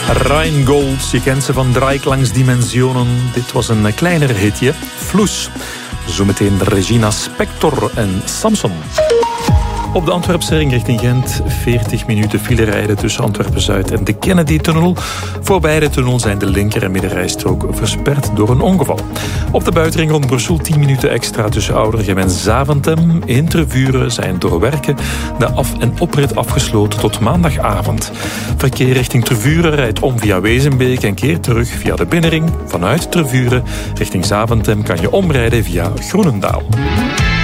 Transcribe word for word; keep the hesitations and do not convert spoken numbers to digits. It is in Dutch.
Rheingold, je kent ze van Dreiklangs Dimensionen. Dit was een kleiner hitje, Floes. Zometeen Regina Spektor en Samson. Op de Antwerpse ring richting Gent, veertig minuten file rijden tussen Antwerpen-Zuid en de Kennedy-tunnel. Voor beide tunnels zijn de linker- en middenrijstrook versperd door een ongeval. Op de buitenring rond Brussel tien minuten extra tussen Oudergem en Zaventem. In Tervuren zijn door werken de af- en oprit afgesloten tot maandagavond. Verkeer richting Tervuren rijdt om via Wezenbeek en keert terug via de binnenring. Vanuit Tervuren richting Zaventem kan je omrijden via Groenendaal.